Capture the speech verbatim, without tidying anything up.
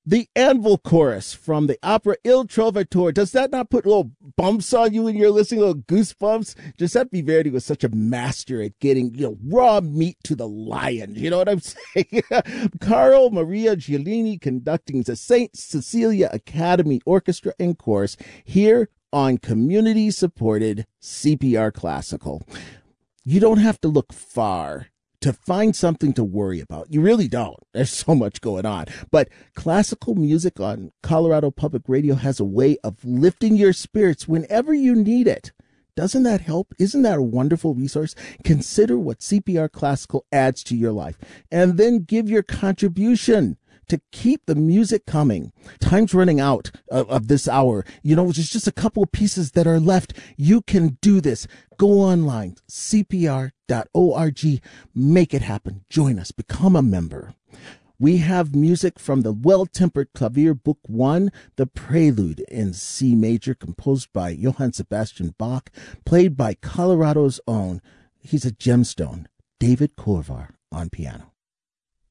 The Anvil Chorus from the opera Il Trovatore. Does that not put little bumps on you when you're listening, little goosebumps? Giuseppe Verdi was such a master at getting, you know, raw meat to the lion. You know what I'm saying? Carlo Maria Giannini conducting the Saint Cecilia Academy Orchestra and Chorus here on community-supported C P R Classical. You don't have to look far to find something to worry about. You really don't. There's so much going on. But classical music on Colorado Public Radio has a way of lifting your spirits whenever you need it. Doesn't that help? Isn't that a wonderful resource? Consider what C P R Classical adds to your life, and then give your contribution to keep the music coming. Time's running out of, of this hour. You know, there's just a couple of pieces that are left. You can do this. Go online, C P R dot org. Make it happen. Join us. Become a member. We have music from the Well-Tempered Clavier Book One, the Prelude in C Major, composed by Johann Sebastian Bach, played by Colorado's own, he's a gemstone, David Korvar on piano.